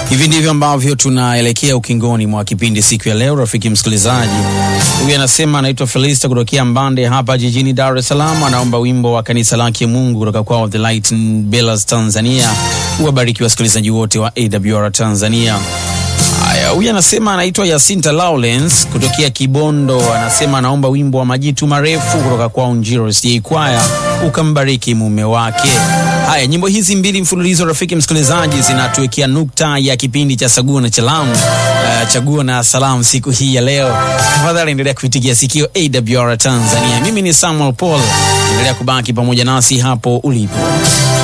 Hivi ndivyo ambavyo tunaelekea ukingoni mwa kipindi siku ya leo, rafiki msikilizaji. Huyu anasema anaitwa Felista kutokea Mbande hapa jijini Dar es Salaam. Anaomba wimbo wa kanisa lake Mungu kutoka kwa The Light Bellas Tanzania. Uwabariki wasikilizaji wote wa AWR Tanzania. Haya, huyu anasema anaitwa Yasinta Lawrence kutokea Kibondo. Anasema anaomba wimbo wa Majitu Marefu kutoka kwa Njiro SDA Choir, ukambariki mume wake. Haya, nyimbo hizi mbili mfululizo, rafiki msikilizaji, zinatuwekea nukta ya kipindi cha Chaguo na Salamu. Chaguo na Salamu siku hii ya leo. Tafadhali endelea kuitigia sikio AWR Tanzania. Mimi ni Samuel Paul. Endelea kubaki pamoja nasi hapo ulipo.